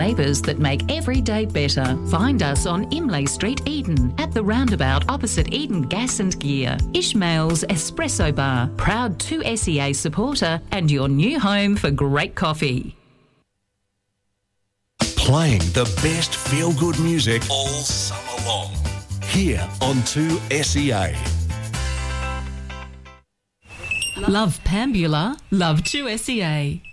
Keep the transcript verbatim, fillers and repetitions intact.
flavours that make every day better. Find us on Imlay Street, Eden, at the roundabout opposite Eden Gas and Gear. Ishmael's Espresso Bar, proud two S E A supporter and your new home for great coffee. Playing the best feel-good music all summer long. Here on two S E A. Love Pambula, love two S E A.